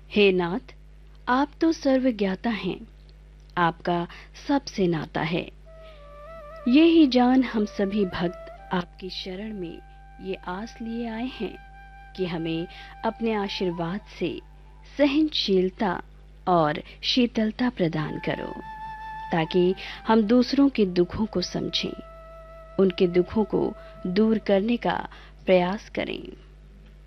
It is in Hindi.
हे नाथ, आप तो सर्वज्ञाता हैं, आपका सबसे नाता है। ये ही जान हम सभी भक्त आपकी शरण में ये आस लिए आए हैं कि हमें अपने आशीर्वाद से सहनशीलता और शीतलता प्रदान करो, ताकि हम दूसरों के दुखों को समझें, उनके दुखों को दूर करने का प्रयास करें।